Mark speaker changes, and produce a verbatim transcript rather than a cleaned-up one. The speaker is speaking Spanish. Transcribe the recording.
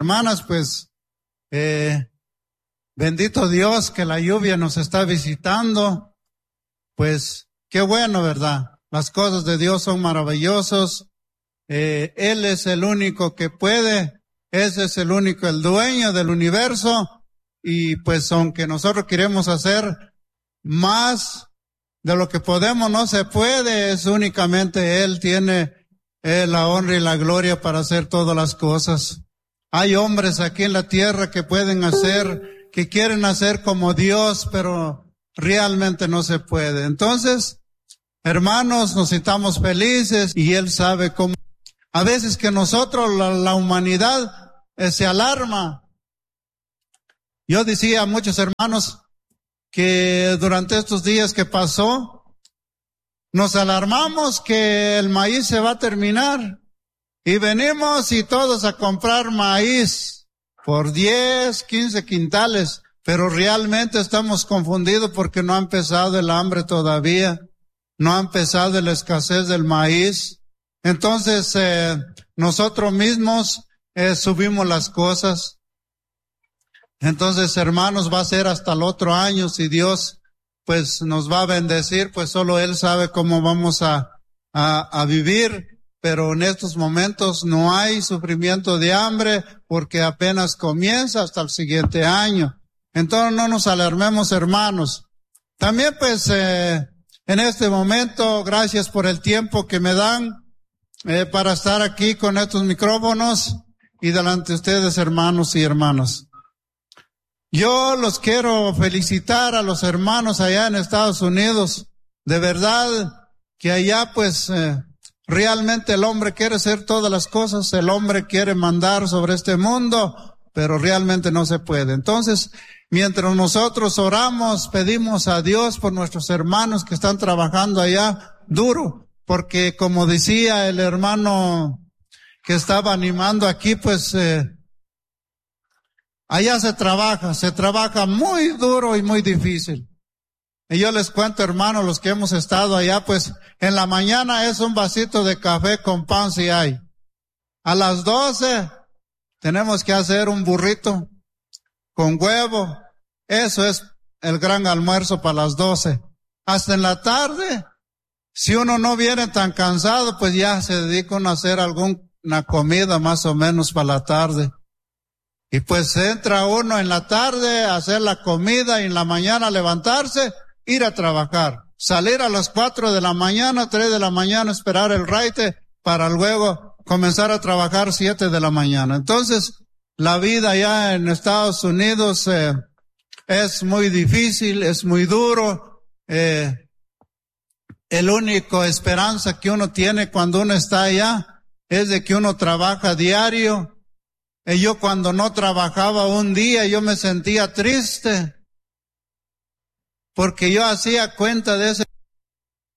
Speaker 1: Hermanas, pues, eh, bendito Dios que la lluvia nos está visitando. Pues, qué bueno, ¿verdad? Las cosas de Dios son maravillosas. Eh, Él es el único que puede. Ese es el único, el dueño del universo. Y pues, aunque nosotros queremos hacer más de lo que podemos, no se puede. Es únicamente Él tiene eh, la honra y la gloria para hacer todas las cosas. Hay hombres aquí en la tierra que pueden hacer, que quieren hacer como Dios, pero realmente no se puede. Entonces, hermanos, nos sintamos felices y Él sabe cómo. A veces que nosotros, la, la humanidad, eh, se alarma. Yo decía a muchos hermanos que durante estos días que pasó, nos alarmamos que el maíz se va a terminar. Y venimos y todos a comprar maíz por diez, quince quintales, pero realmente estamos confundidos porque no ha empezado el hambre todavía, no ha empezado la escasez del maíz. Entonces, eh, nosotros mismos eh, subimos las cosas. Entonces, hermanos, va a ser hasta el otro año, si Dios pues nos va a bendecir, pues solo Él sabe cómo vamos a, a, a vivir. Pero en estos momentos no hay sufrimiento de hambre porque apenas comienza hasta el siguiente año. Entonces no nos alarmemos, hermanos. También pues eh, en este momento, gracias por el tiempo que me dan eh, para estar aquí con estos micrófonos y delante de ustedes, hermanos y hermanas. Yo los quiero felicitar a los hermanos allá en Estados Unidos. De verdad que allá pues eh, realmente el hombre quiere hacer todas las cosas, el hombre quiere mandar sobre este mundo, pero realmente no se puede. Entonces, mientras nosotros oramos, pedimos a Dios por nuestros hermanos que están trabajando allá duro, porque como decía el hermano que estaba animando aquí, pues eh, allá se trabaja, se trabaja muy duro y muy difícil. Y yo les cuento, hermanos, los que hemos estado allá, pues en la mañana es un vasito de café con pan si hay. A las doce tenemos que hacer un burrito con huevo. Eso es el gran almuerzo para las doce. Hasta en la tarde, si uno no viene tan cansado, pues ya se dedica uno a hacer alguna comida más o menos para la tarde. Y pues entra uno en la tarde a hacer la comida y en la mañana levantarse, ir a trabajar, salir a las cuatro de la mañana, tres de la mañana, esperar el raite para luego comenzar a trabajar siete de la mañana. Entonces, la vida allá en Estados Unidos eh, es muy difícil, es muy duro. Eh, el único esperanza que uno tiene cuando uno está allá es de que uno trabaja diario. Y yo cuando no trabajaba un día, yo me sentía triste, porque yo hacía cuenta de ese